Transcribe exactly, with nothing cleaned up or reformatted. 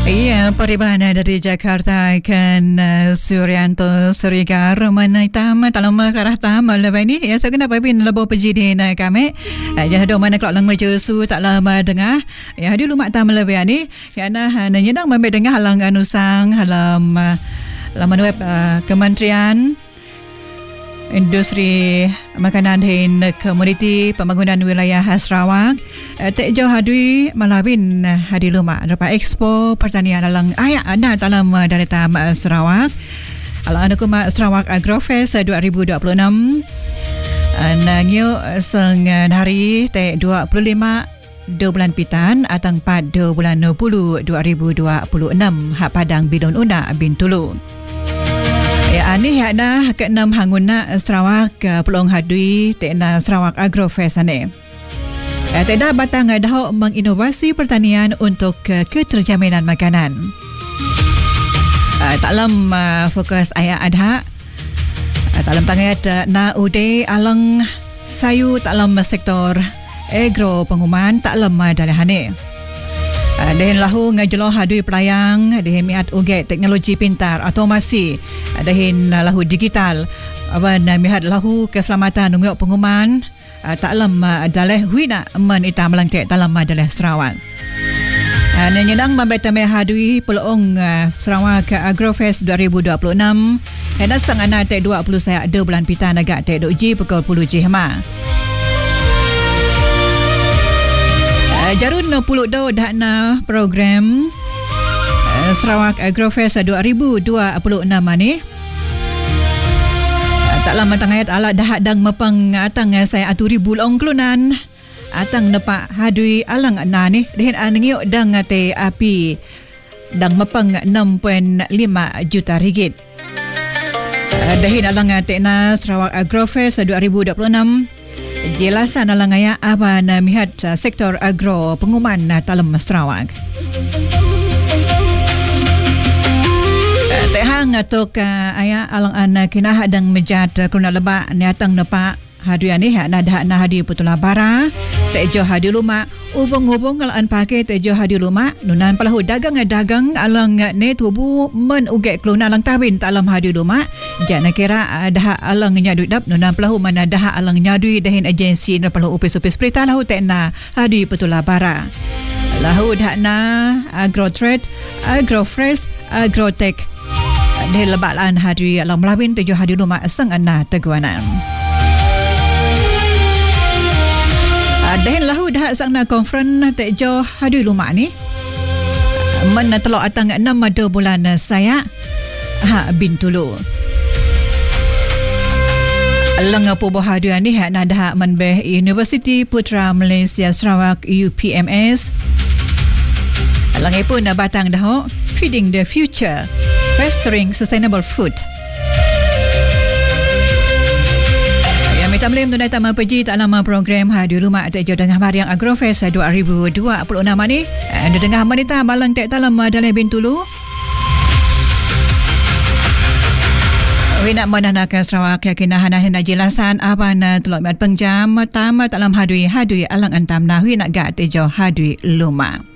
Iya, Paribana dari Jakarta akan uh, Suryanto Surigar menaitam dalam kerah tam lepas ni ya saya kena pin lebo pejidin kami ya do mana kelak lang maju su tak lama dengar ya di lumak tam lepas ni ya nah nyedang membe dengar halang anusang halam uh, laman web uh, Kementerian Industri Makanan dan Komoditi Pembangunan Wilayah Sarawak tak jauh hadui malawin hadi lumak dapat Expo Pertanian alang ayak ada dalam data Sarawak alang ada kuma Sarawak Agrofest dua ribu dua puluh enam nangyo seng hari tak dua puluh lima dua bulan pitan atang empat dua bulan dua puluh dua ribu dua puluh enam hak Padang Bidon Una Bintulu. Ya ani ada keenam hanguna Sarawak Pelong Hadui tekna Sarawak Agrofest ane. Ya tekna batang dah menginovasi pertanian untuk keterjaminan makanan. Uh, taklam uh, fokus ayat adha. Uh, taklam tangat uh, na ude alang sayu taklam sektor agro pengumuman taklam uh, dalihane. Uh, Dahin lahu ngajelo hadui pelayang dahin miat uget teknologi pintar otomasi uh, dahin uh, lahu digital awan uh, mihat lahu keselamatan nunggu pengumuman uh, taklam uh, daleh wina men ita melangtek dalam uh, daleh Sarawak. Uh, Nyedang membetame hadui peluang uh, Sarawak Agrofest dua ribu dua puluh enam hendak sang ana tek dua puluh saya dua bulan pitan agak tek doji pukul sepuluh jihma. Jarun enam puluh do dana program uh, Sarawak Agrofest dua ribu dua puluh enam ni. Uh, tak lama tangayat ala dah dang mepang atang saya atu ribu long kelunan atang nepak hadui alang na ni dehin anengyo dang te api dang mepang enam koma lima juta ringgit. Uh, dehin alang tekna Sarawak Agrofest dua ribu dua puluh enam. Jelasan alang ayah apa na mihat uh, sektor agro pengumuman uh, dalam Sarawak. Uh, Tehang atuk uh, ayah alang ana kinah dang mejat uh, keruna lebak niatang nepak hadu ani hak na dah na hadi putula bara tejo hadi lumak ubung-ubung alan pakai tejo hadi lumak nunan palahu dagang-dagang alang ne tubu men uget keluna alang tawin dalam hadi lumak jana kira dah alang nyadu dap nunan palahu mana dah alang nyadu dahin agensi na palahu upis-upis berita lahu tekna hadi putula bara lahu dah na agrotrade agrofresh agrotech de lebalan hadi alang melawin tejo hadi lumak sang ana teguanan. Dahin lahu dah sangna konferen tak jauh hadu lumak ni mana telok atang enam dua bulan saya ha Bintulu lang po bahadu ni ha na dah manbeh University Putra Malaysia Sarawak U P M S lang pun na batang dah feeding the future fostering sustainable food. Tamlim tunai tama peji tak lama program hadu lumak tak jauh dengan Mariang Agrofest dua ribu dua puluh enam ni. Anda dengar menita malang tak dalam dalam Bintulu. Wina mananakan Sarawak yakinahan nak jelasan apa na telok mat pengjam tamat dalam hadu hadu alang antam na wi nak ga tak jauh hadu lumak.